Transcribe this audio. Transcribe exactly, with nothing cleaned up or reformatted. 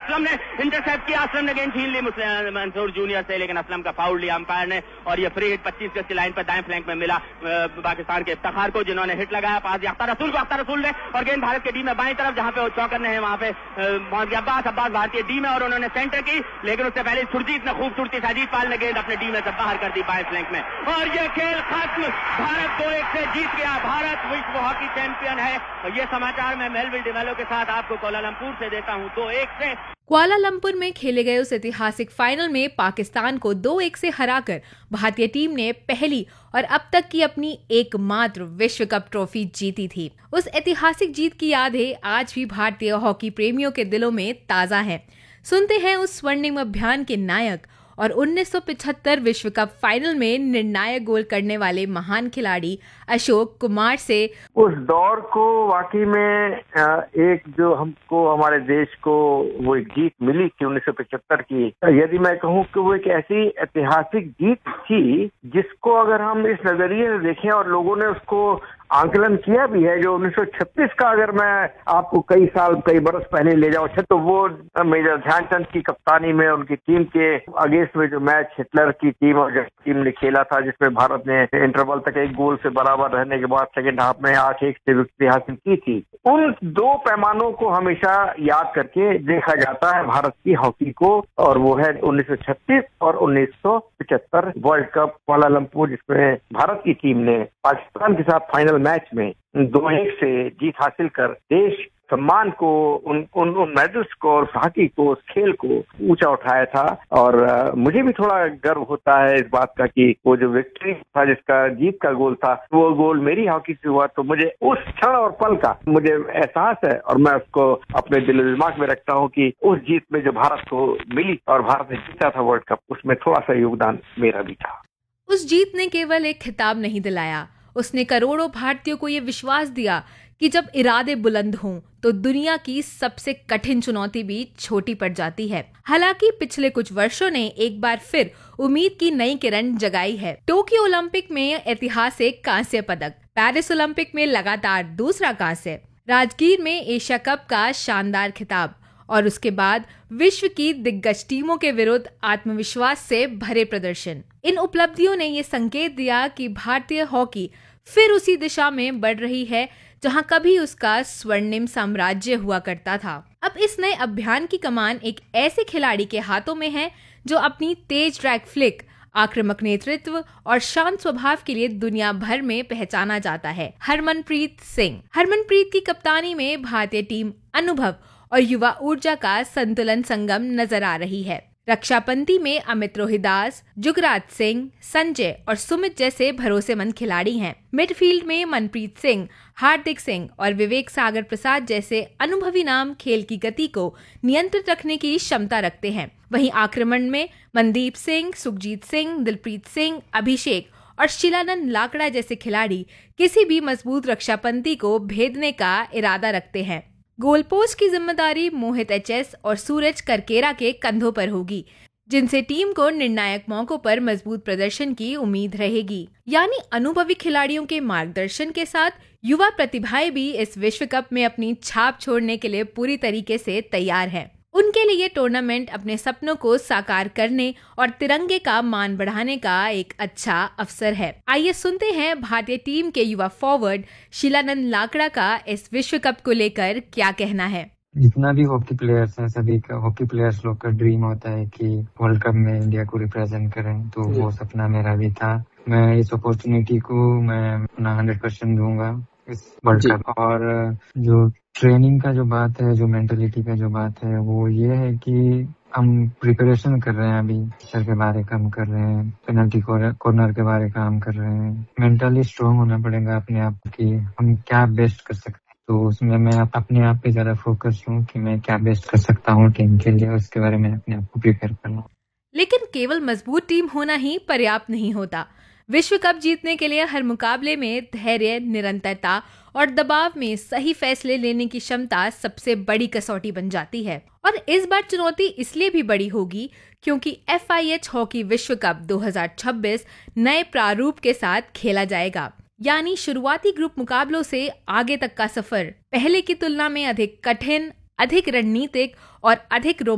असलम ने इंटरसेप्ट किया, असलम ने गेंद छीन ली मंसूर जूनियर से, लेकिन असलम का फाउल लिया अंपायर ने और ये फ्री हिट पच्चीस गज की लाइन पर दाएं फ्लैंक में मिला पाकिस्तान के इफ्तिखार को, जिन्होंने हिट लगाया पास अख्तर रसूल को। अख्तर रसूल ने और गेंद भारत के डी में बाईं तरफ, जहां पे वो चौकर ने वहां पे पहुंच गया अब्बास। अब्बास भारतीय डी में और उन्होंने सेंटर की, लेकिन उससे पहले सुरजीत ने खूबसूरती से अजीत पाल ने गेंद अपने डी में से बाहर कर दी बाएं फ्लैंक में और ये खेल खत्म। भारत दो एक से जीत गया, भारत विश्व हॉकी चैंपियन है। और ये समाचार मैं मेलविल डिमेलो के साथ आपको कोलालमपुर से देता हूं दो एक से। कुआलालंपुर में खेले गए उस ऐतिहासिक फाइनल में पाकिस्तान को दो एक से हराकर भारतीय टीम ने पहली और अब तक की अपनी एकमात्र विश्व कप ट्रॉफी जीती थी। उस ऐतिहासिक जीत की यादें आज भी भारतीय हॉकी प्रेमियों के दिलों में ताजा हैं। सुनते हैं उस स्वर्णिम अभियान के नायक और उन्नीस सौ पचहत्तर विश्व कप फाइनल में निर्णायक गोल करने वाले महान खिलाड़ी अशोक कुमार से। उस दौर को वाकई में एक जो हमको हमारे देश को वो एक जीत मिली थी उन्नीस सौ पचहत्तर की, यदि मैं कहूँ कि वो एक ऐसी ऐतिहासिक जीत थी जिसको अगर हम इस नजरिए से देखें और लोगों ने उसको आंकलन किया भी है, जो उन्नीस सौ छत्तीस का अगर मैं आपको कई साल कई बरस पहले ले जाऊं तो वो मेजर ध्यानचंद की कप्तानी में उनकी टीम के अगेंस्ट में जो मैच हिटलर की टीम और टीम ने खेला था, जिसमें भारत ने इंटरवल तक एक गोल से बराबर रहने के बाद सेकेंड हाफ में आठ एक से विक्ट्री हासिल की थी। उन दो पैमानों को हमेशा याद करके देखा जाता है भारत की हॉकी को, और वो है उन्नीस सौ छत्तीस और उन्नीस सौ पचहत्तर वर्ल्ड कप कुआलालंपुर, जिसमें भारत की टीम ने पाकिस्तान के साथ फाइनल मैच में दो एक से जीत हासिल कर देश सम्मान को, उन उन, उन मेडल्स को और हॉकी को, उस खेल को ऊंचा उठाया था। और आ, मुझे भी थोड़ा गर्व होता है इस बात का कि वो जो विक्ट्री था, जिसका जीत का गोल था, वो गोल मेरी हॉकी से हुआ, तो मुझे उस क्षण और पल का मुझे एहसास है और मैं उसको अपने दिल दिमाग में रखता हूँ कि उस जीत में जो भारत को मिली और भारत ने जीता था वर्ल्ड कप, उसमें थोड़ा सा योगदान मेरा भी था। उस जीत ने केवल एक खिताब नहीं दिलाया, उसने करोड़ों भारतीयों को ये विश्वास दिया कि जब इरादे बुलंद हों तो दुनिया की सबसे कठिन चुनौती भी छोटी पड़ जाती है। हालांकि पिछले कुछ वर्षों ने एक बार फिर उम्मीद की नई किरण जगाई है। टोक्यो ओलंपिक में ऐतिहासिक कांस्य पदक, पेरिस ओलंपिक में लगातार दूसरा कांस्य, राजगीर में एशिया कप का शानदार खिताब और उसके बाद विश्व की दिग्गज टीमों के विरुद्ध आत्मविश्वास से भरे प्रदर्शन। इन उपलब्धियों ने ये संकेत दिया कि भारतीय हॉकी फिर उसी दिशा में बढ़ रही है जहां कभी उसका स्वर्णिम साम्राज्य हुआ करता था। अब इस नए अभियान की कमान एक ऐसे खिलाड़ी के हाथों में है जो अपनी तेज ट्रैक फ्लिक, आक्रामक नेतृत्व और शांत स्वभाव के लिए दुनिया भर में पहचाना जाता है, हरमनप्रीत सिंह। हरमनप्रीत की कप्तानी में भारतीय टीम अनुभव और युवा ऊर्जा का संतुलन संगम नजर आ रही है। रक्षापंती में अमित रोहिदास, जुगराज सिंह, संजय और सुमित जैसे भरोसेमंद खिलाड़ी हैं। मिडफील्ड में मनप्रीत सिंह, हार्दिक सिंह और विवेक सागर प्रसाद जैसे अनुभवी नाम खेल की गति को नियंत्रित रखने की क्षमता रखते हैं। वहीं आक्रमण में मनदीप सिंह, सुखजीत सिंह, दिलप्रीत सिंह, अभिषेक और शिलानंद लाकड़ा जैसे खिलाड़ी किसी भी मजबूत रक्षापंती को भेदने का इरादा रखते हैं। गोल पोस्ट की जिम्मेदारी मोहित एचएस और सूरज करकेरा के कंधों पर होगी, जिनसे टीम को निर्णायक मौकों पर मजबूत प्रदर्शन की उम्मीद रहेगी। यानी अनुभवी खिलाड़ियों के मार्गदर्शन के साथ युवा प्रतिभाएं भी इस विश्व कप में अपनी छाप छोड़ने के लिए पूरी तरीके से तैयार हैं। उनके लिए टूर्नामेंट अपने सपनों को साकार करने और तिरंगे का मान बढ़ाने का एक अच्छा अवसर है। आइए सुनते हैं भारतीय टीम के युवा फॉरवर्ड शिलानंद लाकड़ा का इस विश्व कप को लेकर क्या कहना है। जितना भी हॉकी प्लेयर्स हैं, सभी का हॉकी प्लेयर्स लोग का ड्रीम होता है कि वर्ल्ड कप में इंडिया को रिप्रेजेंट करें, तो वो सपना मेरा भी था। मैं इस अपॉर्चुनिटी को मैं अपना हंड्रेड परसेंट दूंगा इस वर्ल्ड कप। और जो ट्रेनिंग का जो बात है, जो मेंटलिटी का जो बात है, वो ये है कि हम प्रिपरेशन कर रहे हैं, अभी पिक्चर के बारे काम कर रहे हैं, पेनल्टी कॉर्नर के बारे काम कर रहे हैं। मेंटली स्ट्रांग होना पड़ेगा अपने आप की हम क्या बेस्ट कर सकते हैं, तो उसमें मैं अपने आप पे ज्यादा फोकस हूँ कि मैं क्या बेस्ट कर सकता हूँ टीम के लिए, उसके बारे में अपने आप को प्रिपेयर करना। लेकिन केवल मजबूत टीम होना ही पर्याप्त नहीं होता। विश्व कप जीतने के लिए हर मुकाबले में धैर्य, निरंतरता और दबाव में सही फैसले लेने की क्षमता सबसे बड़ी कसौटी बन जाती है। और इस बार चुनौती इसलिए भी बड़ी होगी क्योंकि एफ आई एच हॉकी विश्व कप दो हज़ार छब्बीस नए प्रारूप के साथ खेला जाएगा। यानी शुरुआती ग्रुप मुकाबलों से आगे तक का सफर पहले की तुलना में अधिक कठिन, अधिक रणनीतिक और अधिक